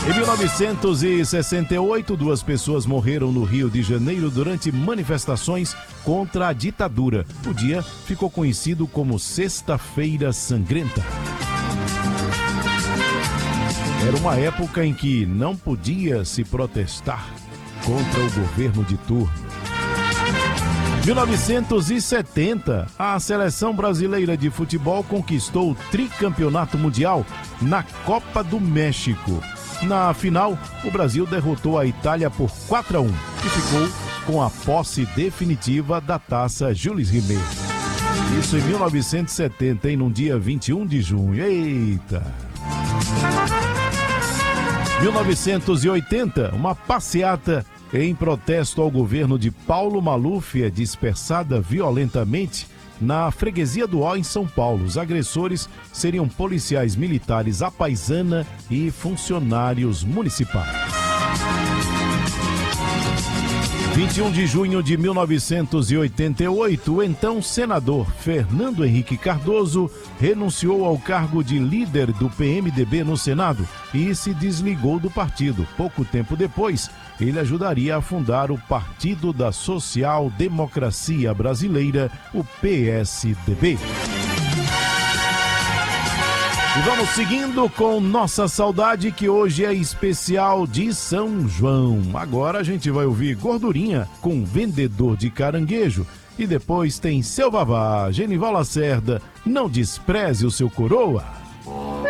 Em 1968, 2 pessoas morreram no Rio de Janeiro durante manifestações contra a ditadura. O dia ficou conhecido como Sexta-feira Sangrenta. Era uma época em que não podia se protestar contra o governo de turno. 1970, a seleção brasileira de futebol conquistou o tricampeonato mundial na Copa do México. Na final, o Brasil derrotou a Itália por 4-1 e ficou com a posse definitiva da taça Jules Rimet. Isso em 1970, hein? Num dia 21 de junho. Eita! 1980, uma passeata em protesto ao governo de Paulo Maluf é dispersada violentamente na freguesia do Ó, em São Paulo. Os agressores seriam policiais militares à paisana e funcionários municipais. 21 de junho de 1988, o então senador Fernando Henrique Cardoso renunciou ao cargo de líder do PMDB no Senado e se desligou do partido. Pouco tempo depois, ele ajudaria a fundar o Partido da Social Democracia Brasileira, o PSDB. E vamos seguindo com Nossa Saudade, que hoje é especial de São João. Agora a gente vai ouvir Gordurinha com Vendedor de Caranguejo. E depois tem Seu Vavá, Genival Lacerda, Não Despreze o Seu Coroa.